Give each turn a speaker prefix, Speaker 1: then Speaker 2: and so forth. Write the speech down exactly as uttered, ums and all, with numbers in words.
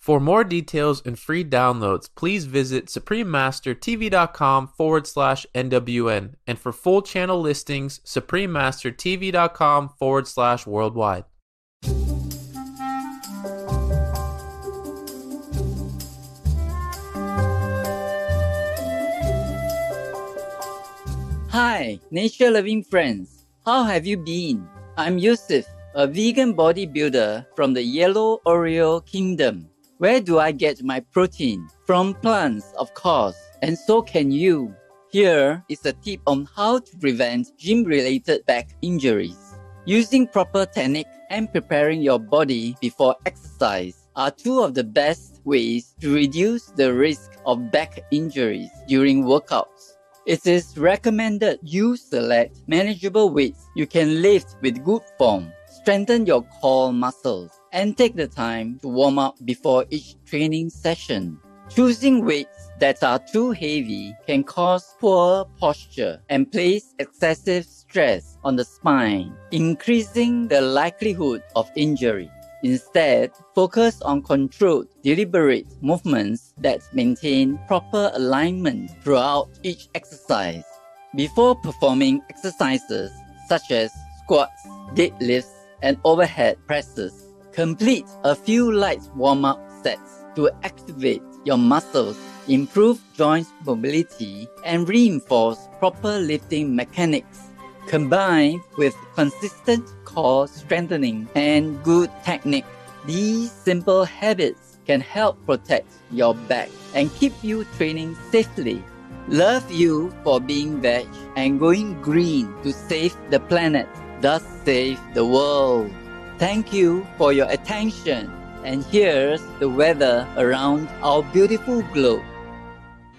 Speaker 1: For more details and free downloads, please visit suprememastertv.com forward slash NWN. And for full channel listings, suprememastertv.com forward slash worldwide.
Speaker 2: Hi, nature-loving friends. How have you been? I'm Yusuf, a vegan bodybuilder from the Yellow Oreo Kingdom. Where do I get my protein? From plants, of course, and so can you. Here is a tip on how to prevent gym-related back injuries. Using proper technique and preparing your body before exercise are two of the best ways to reduce the risk of back injuries during workouts. It is recommended you select manageable weights you can lift with good form, strengthen your core muscles, and take the time to warm up before each training session. Choosing weights that are too heavy can cause poor posture and place excessive stress on the spine, increasing the likelihood of injury. Instead, focus on controlled, deliberate movements that maintain proper alignment throughout each exercise. Before performing exercises such as squats, deadlifts, and overhead presses, complete a few light warm-up sets to activate your muscles, improve joint mobility, and reinforce proper lifting mechanics. Combined with consistent core strengthening and good technique, these simple habits can help protect your back and keep you training safely. Love you for being veg and going green to save the planet, thus save the world. Thank you for your attention, and here's the weather around our beautiful globe.